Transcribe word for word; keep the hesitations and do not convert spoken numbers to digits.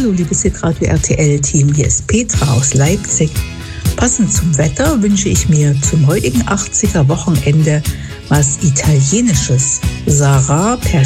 Hallo liebes Hitradio R T L-Team, hier ist Petra aus Leipzig. Passend zum Wetter wünsche ich mir zum heutigen achtziger Wochenende was Italienisches. Sarah per